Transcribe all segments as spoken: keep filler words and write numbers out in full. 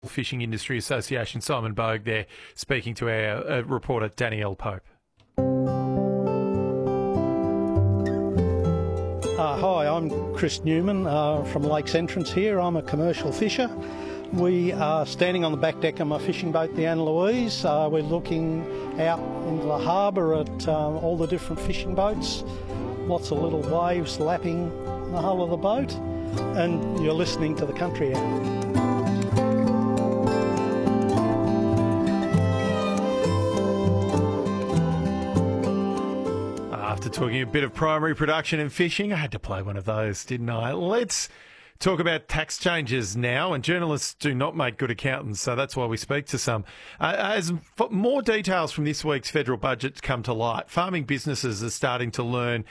Fishing Industry Association, Simon Bogue there, speaking to our uh, reporter Danielle Pope. Uh, hi, I'm Chris Newman uh, from Lakes Entrance here. I'm a commercial fisher. We are standing on the back deck of my fishing boat, the Anne Louise. Uh, we're looking out into the harbour at um, all the different fishing boats. Lots of little waves lapping the hull of the boat, and you're listening to the country out. After talking a bit of primary production and fishing, I had to play one of those, didn't I? Let's talk about tax changes now, and journalists do not make good accountants, so that's why we speak to some. Uh, as more details from this week's federal budget come to light, farming businesses are starting to learn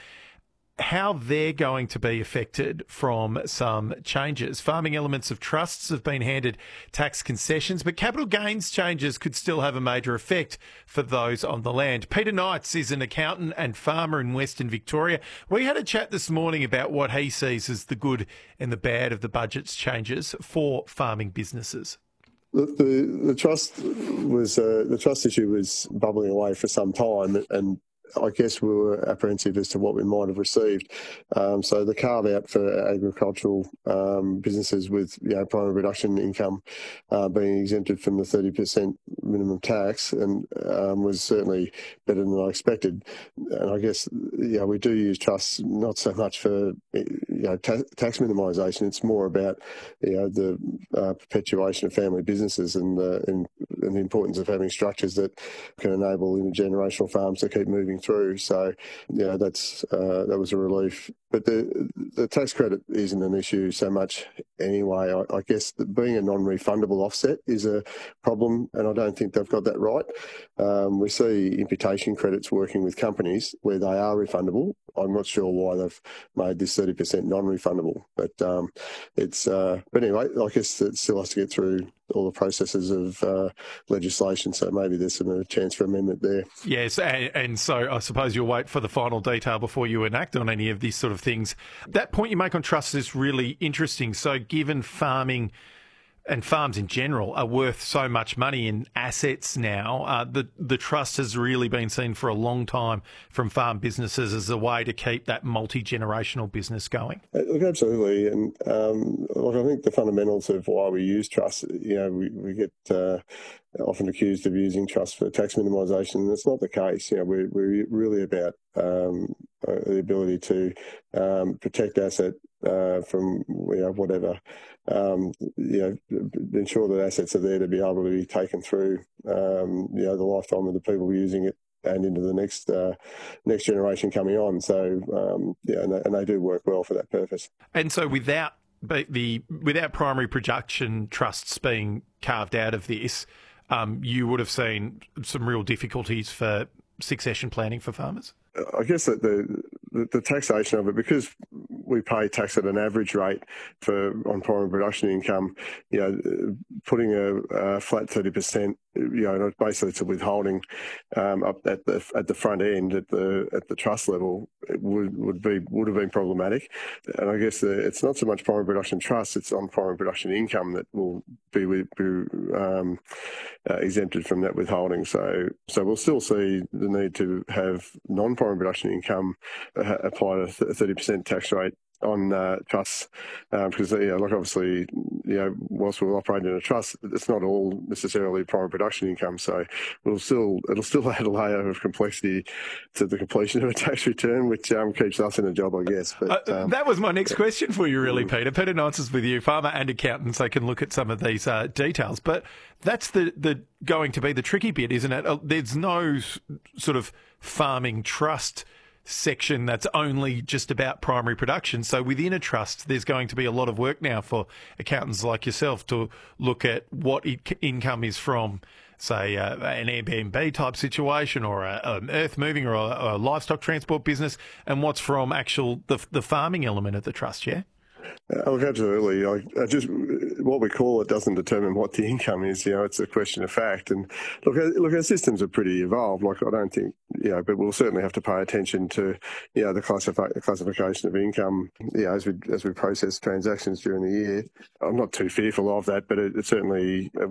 how they're going to be affected from some changes. Farming elements of trusts have been handed tax concessions, but capital gains changes could still have a major effect for those on the land. Peter Knights is an accountant and farmer in Western Victoria. We had a chat this morning about what he sees as the good and the bad of the budget's changes for farming businesses. The, the, the trust was uh, the trust issue was bubbling away for some time, and I guess we were apprehensive as to what we might have received. Um, so the carve out for agricultural um, businesses with you know, primary production income uh, being exempted from the thirty percent minimum tax and um, was certainly better than I expected. And I guess you know, we do use trusts not so much for you know, ta- tax minimisation. It's more about you know, the uh, perpetuation of family businesses and, uh, and, and the importance of having structures that can enable intergenerational farms to keep moving through. So, yeah, that's uh, that was a relief. But the the tax credit isn't an issue so much anyway. I, I guess that being a non-refundable offset is a problem, and I don't think they've got that right. Um, we see imputation credits working with companies where they are refundable. I'm not sure why they've made this thirty percent non-refundable, but um, it's. Uh, but anyway, I guess it still has to get through all the processes of uh, legislation, so maybe there's some a chance for amendment there. Yes, and, and so I suppose you'll wait for the final detail before you enact on any of these sort of things. That point you make on trusts is really interesting. So given farming and farms in general are worth so much money in assets now, uh, the, the trust has really been seen for a long time from farm businesses as a way to keep that multi-generational business going. Look, absolutely. And um, look, I think the fundamentals of why we use trusts, you know, we, we get uh, often accused of using trusts for tax minimisation, and it's not the case. You know, we're, we're really about um, uh, the ability to um, protect asset uh, from you know, whatever. Um, you know, ensure that assets are there to be able to be taken through, um, you know, the lifetime of the people using it and into the next uh, next generation coming on. So, um, yeah, and they, and they do work well for that purpose. And so, without the without primary production trusts being carved out of this, um, you would have seen some real difficulties for succession planning for farmers. I guess that the, the the taxation of it, because we pay tax at an average rate for on primary production income, you know, putting a, a flat thirty percent, you know, basically to withholding um, up at the at the front end at the at the trust level, it would would be would have been problematic. And I guess the, it's not so much primary production trust; it's on primary production income that will be, be um, uh, exempted from that withholding. So so we'll still see the need to have non primary production income uh, apply a thirty percent tax rate on uh, trusts, uh, because you know, like obviously, you know, whilst we're operating in a trust, it's not all necessarily primary production income. So we'll still it'll still add a layer of complexity to the completion of a tax return, which um, keeps us in a job, I guess. But uh, um, that was my next question for you, really, Peter. Peter Knights is with you, farmer and accountant, so can look at some of these uh, details. But that's the the going to be the tricky bit, isn't it? Uh, there's no s- sort of farming trust section that's only just about primary production. So within a trust, there's going to be a lot of work now for accountants like yourself to look at what it, income is from, say, uh, an Airbnb type situation or a, an earth moving or a, a livestock transport business, and what's from actual the, the farming element of the trust, yeah? Uh, look, absolutely. I, I just what we call it doesn't determine what the income is. You know, it's a question of fact. And look, look, our systems are pretty evolved. Like, I don't think, you know, but we'll certainly have to pay attention to, you know, the classifi- classification of income, you know, as we as we process transactions during the year. I'm not too fearful of that, but it, it certainly